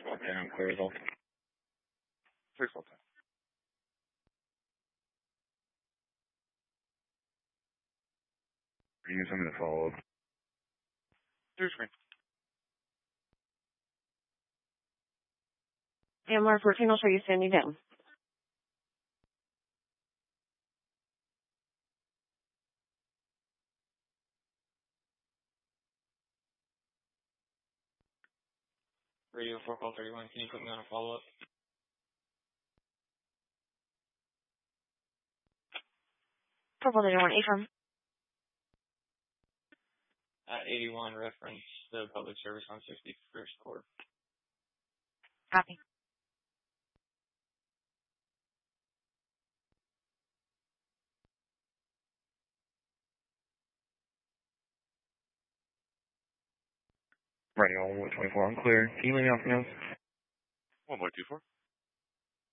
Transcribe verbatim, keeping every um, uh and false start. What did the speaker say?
one ten, I'm clear result. six one ten. Are you using the follow up? Two screen. And Mark fourteen, I'll show you standing down. Radio four call thirty-one, can you put me on a follow-up? four call thirty-one, A-firm. At eighty-one, reference the public service on sixty-first Court. Copy. Radio one twenty-four, I'm clear. Can you let me off now? one point two four.